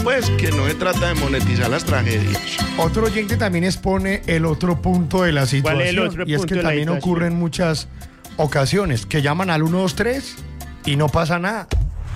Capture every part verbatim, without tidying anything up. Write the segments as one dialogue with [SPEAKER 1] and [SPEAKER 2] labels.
[SPEAKER 1] pues que no se trata de monetizar las tragedias.
[SPEAKER 2] Otro oyente también expone el otro punto de la situación.
[SPEAKER 3] ¿Cuál es el otro
[SPEAKER 2] y es
[SPEAKER 3] punto
[SPEAKER 2] que
[SPEAKER 3] de la
[SPEAKER 2] también
[SPEAKER 3] situación?
[SPEAKER 2] ocurre en muchas ocasiones que llaman al uno dos tres y no pasa nada.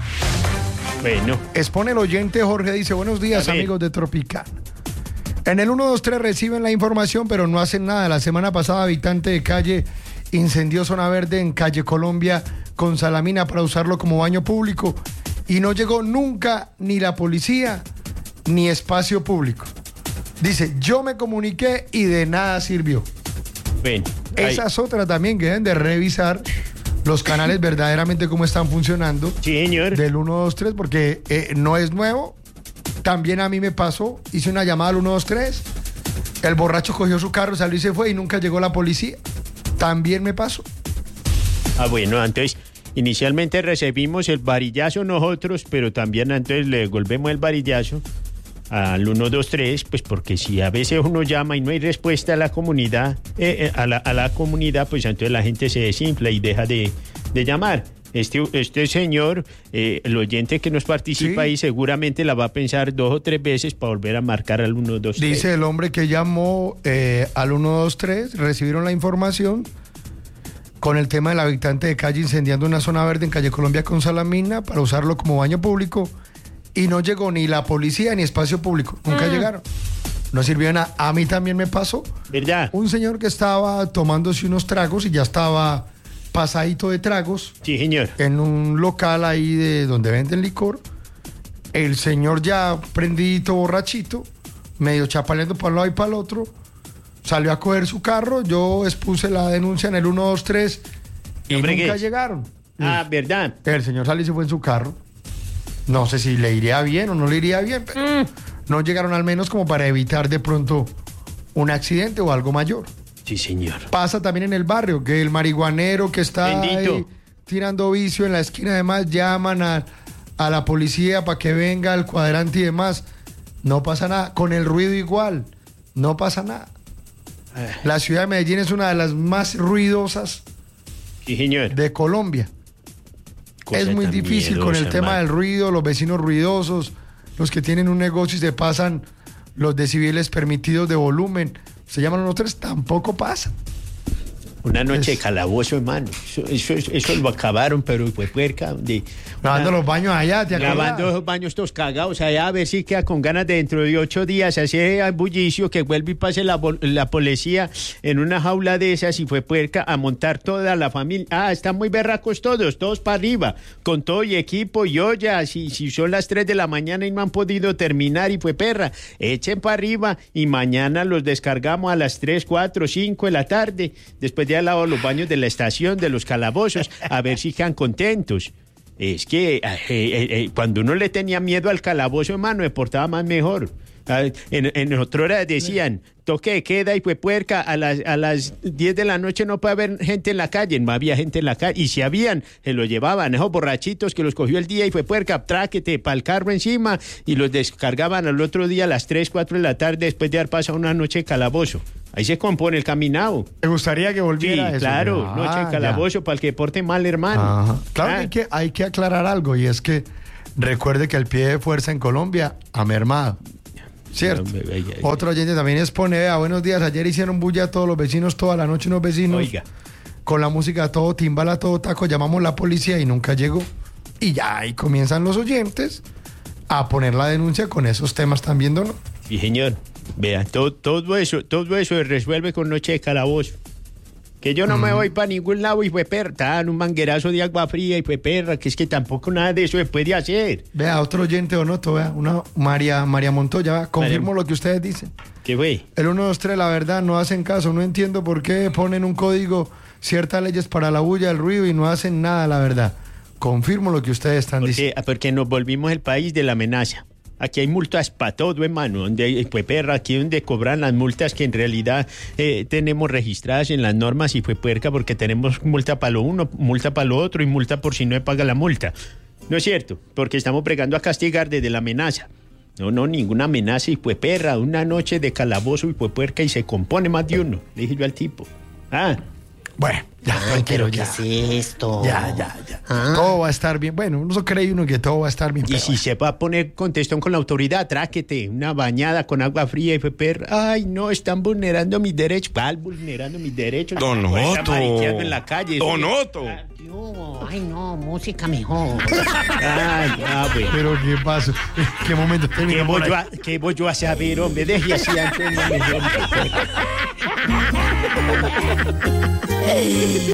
[SPEAKER 3] Bueno.
[SPEAKER 2] Expone el oyente Jorge, dice, buenos días amigos de Tropical. En el uno dos tres reciben la información, pero no hacen nada. La semana pasada, habitante de calle incendió zona verde en calle Colombia con salamina para usarlo como baño público y no llegó nunca ni la policía ni espacio público. Dice, yo me comuniqué y de nada sirvió.
[SPEAKER 3] Ven,
[SPEAKER 2] Esa es otra también que deben de revisar los canales verdaderamente cómo están funcionando.
[SPEAKER 3] Sí, señor.
[SPEAKER 2] Del uno dos tres, porque eh, no es nuevo. También a mí me pasó, hice una llamada al uno dos tres, el borracho cogió su carro, salió y se fue y nunca llegó la policía. También me pasó.
[SPEAKER 3] Ah, bueno, entonces inicialmente recibimos el varillazo nosotros, pero también entonces le devolvemos el varillazo al uno dos tres, pues porque si a veces uno llama y no hay respuesta a la comunidad, eh, eh, a, la, a la comunidad, pues entonces la gente se desinfla y deja de, de llamar. Este, este señor, eh, el oyente que nos participa
[SPEAKER 2] Sí.
[SPEAKER 3] ahí, seguramente la va a pensar dos o tres veces para volver a marcar al uno dos tres.
[SPEAKER 2] Dice el hombre que llamó eh, al uno dos tres, recibieron la información con el tema del habitante de calle incendiando una zona verde en calle Colombia con salamina para usarlo como baño público y no llegó ni la policía ni espacio público. Nunca
[SPEAKER 3] Mm.
[SPEAKER 2] llegaron. No sirvió de nada. A mí también me pasó.
[SPEAKER 3] ¿Verdad?
[SPEAKER 2] Un señor que estaba tomándose unos tragos y ya estaba pasadito de tragos.
[SPEAKER 3] Sí, señor.
[SPEAKER 2] En un local ahí de donde venden licor. El señor ya prendidito, borrachito, medio chapaleando para un lado y para el otro. Salió a coger su carro. Yo expuse la denuncia en el uno dos tres y
[SPEAKER 3] ¿Hombre
[SPEAKER 2] nunca
[SPEAKER 3] qué?
[SPEAKER 2] llegaron.
[SPEAKER 3] Ah, ¿verdad?
[SPEAKER 2] El señor salió y se fue en su carro. No sé si le iría bien o no le iría bien, pero no llegaron al menos como para evitar de pronto un accidente o algo mayor.
[SPEAKER 3] Sí, señor.
[SPEAKER 2] Pasa también en el barrio, que el marihuanero que está
[SPEAKER 3] Bendito.
[SPEAKER 2] ahí tirando vicio en la esquina, además llaman a, a la policía para que venga el cuadrante y demás. No pasa nada. Con el ruido igual, no pasa nada. La ciudad de Medellín es una de las más ruidosas
[SPEAKER 3] Sí, señor.
[SPEAKER 2] de Colombia.
[SPEAKER 3] Cosa
[SPEAKER 2] Es muy
[SPEAKER 3] tan
[SPEAKER 2] difícil con el
[SPEAKER 3] miedosa,
[SPEAKER 2] tema
[SPEAKER 3] hermano.
[SPEAKER 2] del ruido, los vecinos ruidosos, los que tienen un negocio y se pasan los decibeles permitidos de volumen. Se llaman los tres, tampoco pasa.
[SPEAKER 3] Una noche
[SPEAKER 2] Es-
[SPEAKER 3] de calabozo, hermano. Eso, eso, eso, eso lo acabaron, pero fue puerca. De,
[SPEAKER 2] Lavando
[SPEAKER 3] una-
[SPEAKER 2] los baños allá, ¿te acuerdas?
[SPEAKER 3] Lavando esos baños todos cagados allá, a ver si queda con ganas de dentro de ocho días hacer bullicio, que vuelve y pase la, bol- la policía en una jaula de esas y fue puerca a montar toda la familia. Ah, están muy berracos todos, todos para arriba, con todo y equipo y ollas. Si, si son las tres de la mañana y no han podido terminar y fue perra, echen para arriba y mañana los descargamos a las tres, cuatro, cinco de la tarde, después de haber lavado los baños de la estación, de los calabozos, a ver si quedan contentos. Es que eh, eh, eh, cuando uno le tenía miedo al calabozo, hermano, se portaba más mejor. Ah, En, en otra hora decían, toque de queda y fue puerca, a las, a las diez de la noche no puede haber gente en la calle, no había gente en la calle, y si habían, se lo llevaban, esos borrachitos que los cogió el día y fue puerca, tráquete para el carro encima, y los descargaban al otro día a las tres, cuatro de la tarde después de haber pasado una noche de calabozo. Ahí se compone el caminado.
[SPEAKER 2] ¿Te gustaría que
[SPEAKER 3] Sí,
[SPEAKER 2] volviera eso?
[SPEAKER 3] claro,
[SPEAKER 2] Ah,
[SPEAKER 3] noche de
[SPEAKER 2] ya.
[SPEAKER 3] calabozo para el que porte mal, hermano.
[SPEAKER 2] Ajá. Claro
[SPEAKER 3] Ah.
[SPEAKER 2] que hay, que hay que aclarar algo, y es que recuerde que el pie de fuerza en Colombia ha mermado. ¿Cierto?
[SPEAKER 3] No, me- ay, ay,
[SPEAKER 2] Otro oyente también expone, vea, buenos días, ayer hicieron bulla a todos los vecinos, toda la noche unos vecinos,
[SPEAKER 3] Oiga.
[SPEAKER 2] con la música a todo timbala, a todo taco, llamamos a la policía y nunca llegó. Y ya ahí comienzan los oyentes a poner la denuncia con esos temas también, ¿no?
[SPEAKER 3] Sí, señor. Vea, todo, todo eso, todo eso se resuelve con noche de calabozo. Que yo no me voy para ningún lado y fue perra, tan un manguerazo de agua fría y fue perra, que es que tampoco nada de eso se puede hacer.
[SPEAKER 2] Vea, otro oyente o noto, vea, una María, María Montoya, vea, confirmo
[SPEAKER 3] María-
[SPEAKER 2] lo que ustedes dicen.
[SPEAKER 3] ¿Qué fue?
[SPEAKER 2] El uno dos tres, la verdad, no hacen caso. No entiendo por qué ponen un código, ciertas leyes para la bulla, el ruido y no hacen nada, la verdad. Confirmo lo que ustedes están diciendo.
[SPEAKER 3] Porque, porque nos volvimos el país de la amenaza. Aquí hay multas para todo, hermano. Donde hay, pues, perra, aquí donde cobran las multas que en realidad eh, tenemos registradas en las normas y fue puerca porque tenemos multa para lo uno, multa para lo otro y multa por si no se paga la multa. No es cierto, porque estamos pregando a castigar desde la amenaza. No, no, ninguna amenaza y fue perra, una noche de calabozo y fue puerca y se compone más de uno, le dije yo al tipo. Ah,
[SPEAKER 2] Bueno, ya,
[SPEAKER 4] Ay,
[SPEAKER 2] tranquilo,
[SPEAKER 4] pero
[SPEAKER 2] ya.
[SPEAKER 4] ¿qué es esto?
[SPEAKER 2] Ya, ya, ya.
[SPEAKER 4] Ah.
[SPEAKER 2] Todo va a estar bien. Bueno, uno cree uno que todo va a estar bien.
[SPEAKER 3] Y si se va a poner contestón con la autoridad, tráquete una bañada con agua fría y fue perra. Ay, no, están vulnerando mis derechos. ¿Cuál vulnerando mis derechos?
[SPEAKER 1] Don
[SPEAKER 3] Pues,
[SPEAKER 1] Otto.
[SPEAKER 3] mariqueando en la calle.
[SPEAKER 1] Don Otto.
[SPEAKER 4] Yo, ay, no, música mejor.
[SPEAKER 3] Ay, ah, bueno.
[SPEAKER 2] Pero ¿qué pasó? ¿Qué momento
[SPEAKER 3] ¿Qué
[SPEAKER 2] terminó
[SPEAKER 3] voy,
[SPEAKER 2] por
[SPEAKER 3] yo
[SPEAKER 2] ahí?
[SPEAKER 3] a, ¿Qué voy yo a saber, hombre? Deje así antes. No me